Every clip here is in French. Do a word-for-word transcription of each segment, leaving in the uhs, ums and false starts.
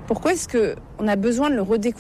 Pourquoi est-ce qu'on a besoin de le redécouvrir ?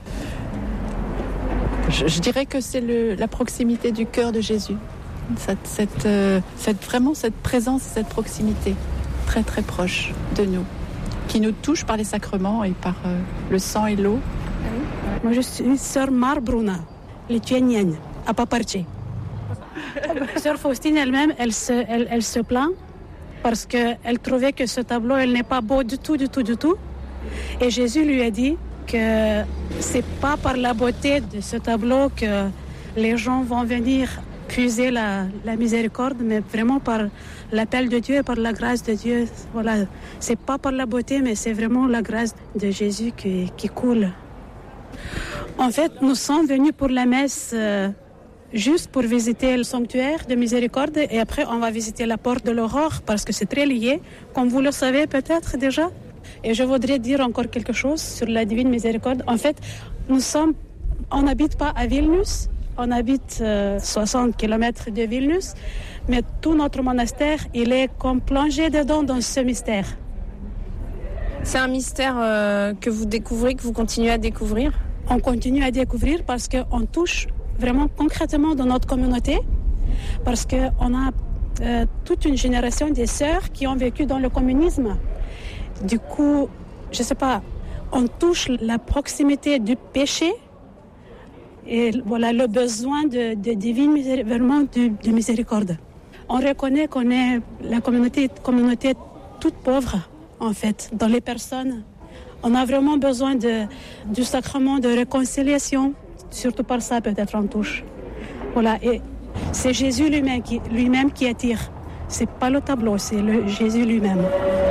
je, je dirais que c'est le, la proximité du cœur de Jésus. Cette, cette, euh, cette, vraiment cette présence, cette proximité très très proche de nous, qui nous touche par les sacrements et par euh, le sang et l'eau. Moi je suis sœur Mar Bruna, lituanienne, à Paparchi. Sœur Faustine elle-même, elle se, elle, elle se plaint parce qu'elle trouvait que ce tableau, elle n'est pas beau du tout, du tout, du tout. Et Jésus lui a dit que c'est pas par la beauté de ce tableau que les gens vont venir puiser la, la miséricorde, mais vraiment par l'appel de Dieu et par la grâce de Dieu. Voilà, c'est pas par la beauté, mais c'est vraiment la grâce de Jésus qui, qui coule. En fait, nous sommes venus pour la messe euh, juste pour visiter le sanctuaire de miséricorde et après on va visiter la porte de l'aurore parce que c'est très lié, comme vous le savez peut-être déjà. Et je voudrais dire encore quelque chose sur la divine miséricorde. En fait, nous sommes, on n'habite pas à Vilnius, on habite euh, soixante kilomètres de Vilnius, mais tout notre monastère, il est comme plongé dedans dans ce mystère. C'est un mystère euh, que vous découvrez, que vous continuez à découvrir ? On continue à découvrir parce qu'on touche vraiment concrètement dans notre communauté, parce qu'on a euh, toute une génération de sœurs qui ont vécu dans le communisme. Du coup, je ne sais pas, on touche la proximité du péché et voilà le besoin de, de divine miséricorde, vraiment de, de miséricorde. On reconnaît qu'on est la communauté, communauté toute pauvre, en fait, dans les personnes. On a vraiment besoin de, du sacrement de réconciliation, surtout par ça peut-être on touche. Voilà, et c'est Jésus lui-même qui, lui-même qui attire. C'est pas le tableau, c'est le Jésus lui-même.